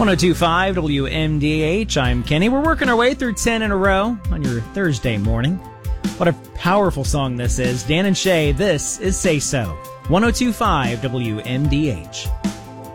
1025 WMDH. I'm Kenny. We're working our way through 10 in a row on your Thursday morning. What a powerful song this is. Dan and Shay, this is Say So. 1025 WMDH.